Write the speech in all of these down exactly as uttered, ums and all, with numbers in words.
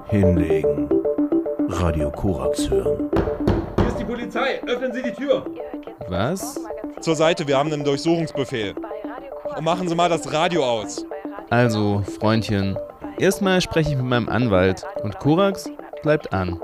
Hinlegen. Radio Korax hören. Hier ist die Polizei. Öffnen Sie die Tür. Was? Zur Seite, wir haben einen Durchsuchungsbefehl. Und machen Sie mal das Radio aus. Also, Freundchen, erstmal spreche ich mit meinem Anwalt und Korax bleibt an.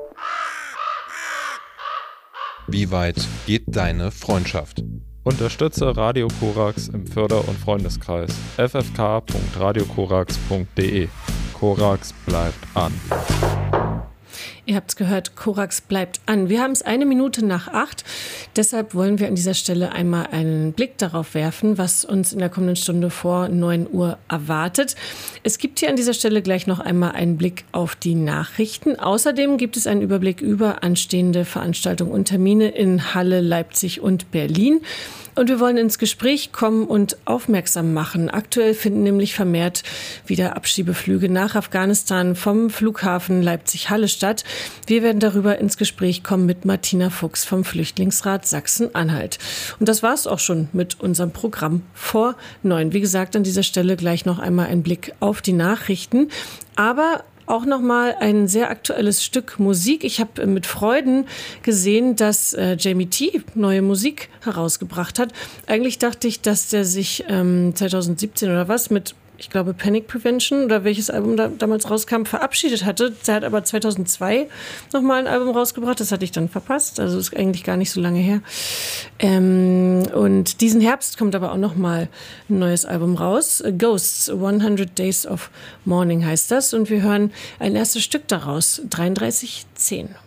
Wie weit geht deine Freundschaft? Unterstütze Radio Korax im Förder- und Freundeskreis. f f k punkt radio korax punkt d e. Korax bleibt an. Ihr habt es gehört, Korax bleibt an. Wir haben es eine Minute nach acht. Deshalb wollen wir an dieser Stelle einmal einen Blick darauf werfen, was uns in der kommenden Stunde vor neun Uhr erwartet. Es gibt hier an dieser Stelle gleich noch einmal einen Blick auf die Nachrichten. Außerdem gibt es einen Überblick über anstehende Veranstaltungen und Termine in Halle, Leipzig und Berlin. Und wir wollen ins Gespräch kommen und aufmerksam machen. Aktuell finden nämlich vermehrt wieder Abschiebeflüge nach Afghanistan vom Flughafen Leipzig-Halle statt. Wir werden darüber ins Gespräch kommen mit Martina Fuchs vom Flüchtlingsrat Sachsen-Anhalt. Und das war's auch schon mit unserem Programm vor neun. Wie gesagt, an dieser Stelle gleich noch einmal ein Blick auf die Nachrichten. Aber auch nochmal ein sehr aktuelles Stück Musik. Ich habe mit Freuden gesehen, dass äh, Jamie T. neue Musik herausgebracht hat. Eigentlich dachte ich, dass der sich ähm, zwanzig siebzehn oder was mit, ich glaube, Panic Prevention oder welches Album da damals rauskam, verabschiedet hatte. Der hat aber zweitausendzwei nochmal ein Album rausgebracht. Das hatte ich dann verpasst. Also ist eigentlich gar nicht so lange her. Ähm, und diesen Herbst kommt aber auch nochmal ein neues Album raus. Ghosts, hundert Days of Mourning heißt das. Und wir hören ein erstes Stück daraus, dreiunddreißig zehn.